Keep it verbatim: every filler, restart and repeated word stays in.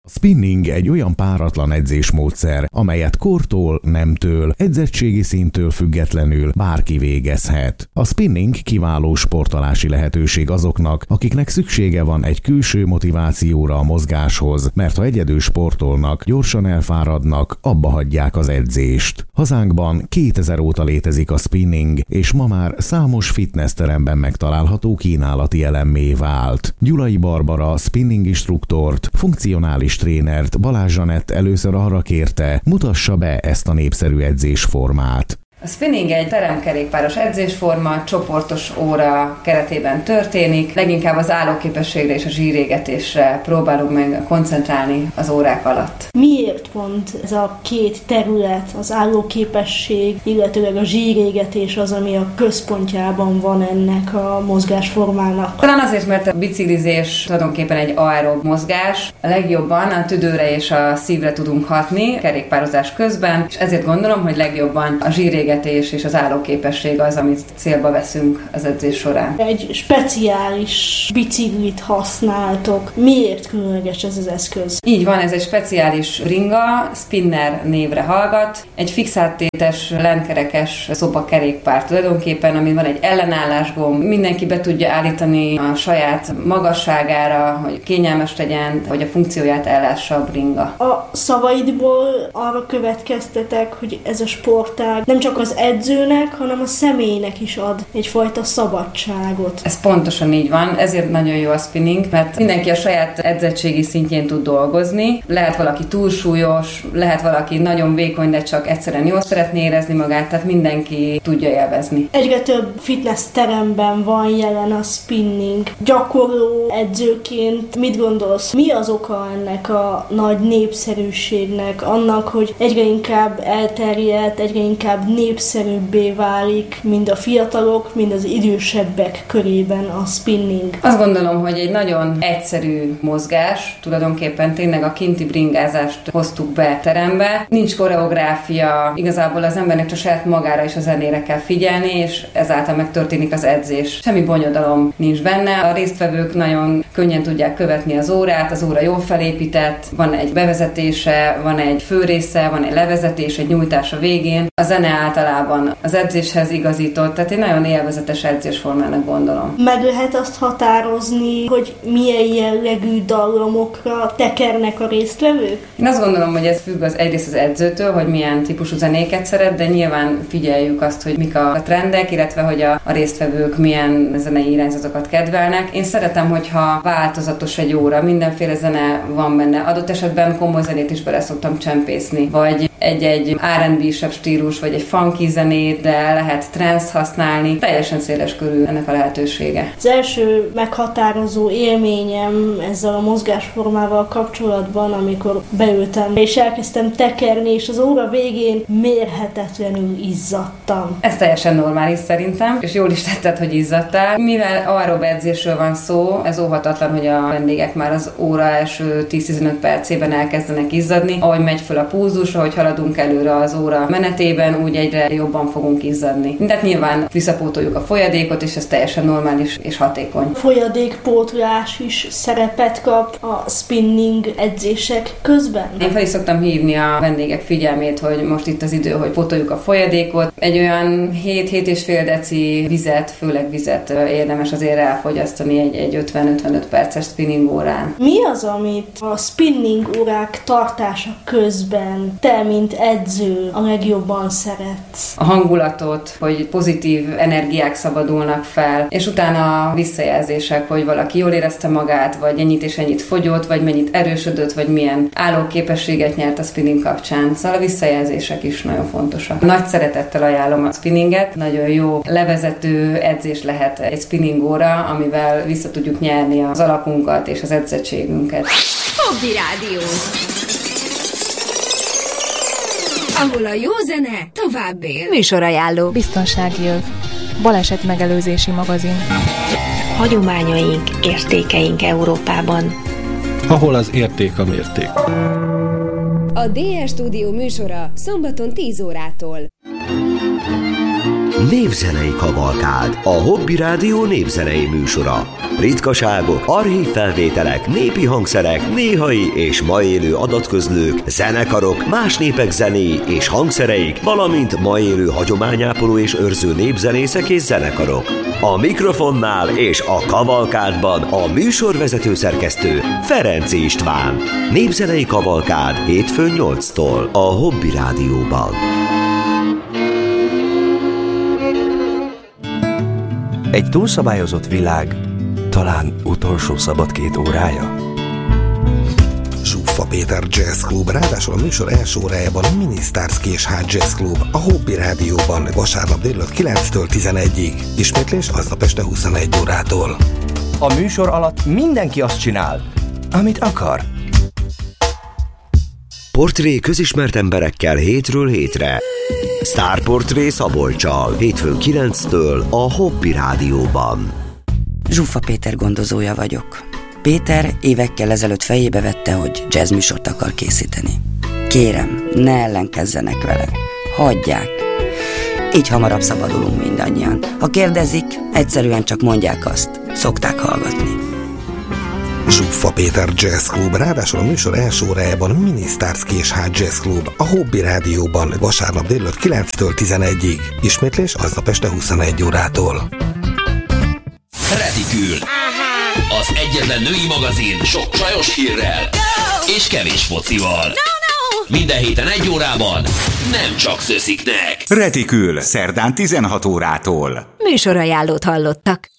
A spinning egy olyan páratlan edzésmódszer, amelyet kortól, nemtől, edzettségi szinttől függetlenül bárki végezhet. A spinning kiváló sportolási lehetőség azoknak, akiknek szüksége van egy külső motivációra a mozgáshoz, mert ha egyedül sportolnak, gyorsan elfáradnak, abba hagyják az edzést. Hazánkban kétezer óta létezik a spinning, és ma már számos fitnessteremben megtalálható kínálati elemmé vált. Gyulai Barbara spinning instruktort, funkcionális trénert Balázs Zsanett először arra kérte, mutassa be ezt a népszerű edzésformát. A spinning egy teremkerékpáros edzésforma, csoportos óra keretében történik, leginkább az állóképességre és a zsírégetésre próbálunk meg koncentrálni az órák alatt. Miért pont ez a két terület, az állóképesség, illetőleg a zsírégetés az, ami a központjában van ennek a mozgásformának? Talán azért, mert a biciklizés tulajdonképpen egy aerob mozgás, a legjobban a tüdőre és a szívre tudunk hatni kerékpározás közben, és ezért gondolom, hogy legjobban a zsírégetés és az állóképesség az, amit célba veszünk az edzés során. Egy speciális biciklit használtok. Miért különleges ez az eszköz? Így van, ez egy speciális ringa, spinner névre hallgat. Egy fixáttétes, lentkerekes szobakerékpár tulajdonképpen, ami van egy ellenállásgomb. Mindenki be tudja állítani a saját magasságára, hogy kényelmes legyen, hogy a funkcióját ellássa a bringa. A szavaidból arra következtetek, hogy ez a sportág nem csak az edzőnek, hanem a személynek is ad egyfajta szabadságot. Ez pontosan így van, ezért nagyon jó a spinning, mert mindenki a saját edzettségi szintjén tud dolgozni. Lehet valaki túlsúlyos, lehet valaki nagyon vékony, de csak egyszerűen jól szeretné érezni magát, tehát mindenki tudja élvezni. Egyre több fitness teremben van jelen a spinning. Gyakorló edzőként mit gondolsz? Mi az oka ennek a nagy népszerűségnek, annak, hogy egyre inkább elterjedt, egyre inkább népszerűbbé válik mind a fiatalok, mind az idősebbek körében a spinning? Azt gondolom, hogy egy nagyon egyszerű mozgás, tulajdonképpen tényleg a kinti bringázást hoztuk be terembe. Nincs koreográfia, igazából az embernek csak saját magára és a zenére kell figyelni, és ezáltal megtörténik az edzés. Semmi bonyodalom nincs benne, a résztvevők nagyon könnyen tudják követni az órát, az óra jól felépített, van egy bevezetése, van egy főrésze, van egy levezetés, egy nyújtás a végén. A zene általában az edzéshez igazított, tehát egy nagyon élvezetes edzésformának gondolom. Meg lehet azt határozni, hogy milyen jellegű dallamokra tekernek a résztvevők? Én azt gondolom, hogy ez függ az egyrészt az edzőtől, hogy milyen típusú zenéket szeret, de nyilván figyeljük azt, hogy mik a trendek, illetve hogy a, a résztvevők milyen zenei irányzatokat kedvelnek. Én szeretem, hogyha változatos egy óra, mindenféle zene van benne. Adott esetben komoly zenét is bele szoktam csempészni, vagy egy-egy er and bé-sebb stílus, vagy egy funky zenét, de lehet trance használni. Teljesen széles körül ennek a lehetősége. Az első meghatározó élményem ezzel a mozgásformával kapcsolatban, amikor beültem és elkezdtem tekerni, és az óra végén mérhetetlenül izzadtam. Ez teljesen normális szerintem, és jól is tetted, hogy izzadtál. Mivel aerob edzésről van szó, ez óhatatlan, hogy a vendégek már az óra első tíz-tizenöt percében elkezdenek izzadni. Ahogy megy föl a púzus, ahogy haladunk előre az óra menetében, úgy egyre jobban fogunk izzadni. Tehát nyilván visszapótoljuk a folyadékot, és ez teljesen normális és hatékony. Folyadékpótlás is szerepet kap a spinning edzések közben? Én fel is szoktam hívni a vendégek figyelmét, hogy most itt az idő, hogy pótoljuk a folyadékot. Egy olyan hét-hét és fél deci vizet, főleg vizet érdemes azért elfogyasztani egy, egy ötven-ötvenöt perces spinning órán. Mi az, amit a spinning órák tartása közben te, mint edző, a legjobban szeretsz? A hangulatot, hogy pozitív energiák szabadulnak fel, és utána a visszajelzések, hogy valaki jól érezte magát, vagy ennyit és ennyit fogyott, vagy mennyit erősödött, vagy milyen állóképességet nyert a spinning kapcsán. Szóval a visszajelzések is nagyon fontosak. Nagy szeretettel ajánlom a spinninget, nagyon jó levezető edzés lehet egy spinning óra, amivel vissza tudjuk nyerni az alapunkat és az edzettségünket. Hobby Rádió, ahol a jó zene tovább él. Műsorajánló. Biztonsági öv. Baleset megelőzési magazin. Hagyományaink, értékeink Európában. Ahol az érték a mérték. A dé es Stúdió műsora szombaton tíz órától. Népzenei kavalkád, a Hobby Rádió népzenei műsora. Ritkaságok, archív felvételek, népi hangszerek, néhai és ma élő adatközlők, zenekarok, más népek zenéi és hangszereik, valamint ma élő hagyományápoló és őrző népzenészek és zenekarok. A mikrofonnál és a kavalkádban a műsorvezető szerkesztő Ferenc István. Népzenei kavalkád hétfőn nyolctól a Hobby Rádióban. Egy túlszabályozott világ talán utolsó szabad két órája. Zsuffa Péter Jazz Club, ráadásul a műsor első órájában a Mini Stars Késhát Jazz Club, a Hobby Rádióban vasárnap délután kilenctől tizenegyig. Ismétlés aznap este huszonegy órától. A műsor alatt mindenki azt csinál, amit akar. Portré közismert emberekkel hétről hétre. Sztárportré Szabolccsal, hétfőn kilenctől a Hobby Rádióban. Zsuffa Péter gondozója vagyok. Péter évekkel ezelőtt fejébe vette, hogy jazzműsort akar készíteni. Kérem, ne ellenkezzenek vele. Hagyják. Így hamarabb szabadulunk mindannyian. Ha kérdezik, egyszerűen csak mondják azt. Szokták hallgatni. Zsuffa Péter Jazz Club, ráadásul a műsor első órájában Mini Stars Késhát Jazz Club, a Hobby Rádióban vasárnap délután kilenctől tizenegyig. Ismétlés aznap este huszonegy órától. Retikül. Az egyetlen női magazin sok csajos hírrel és kevés focival. Minden héten egy órában, nem csak szösziknek. Retikül, szerdán tizenhat órától. Műsorajánlót hallottak.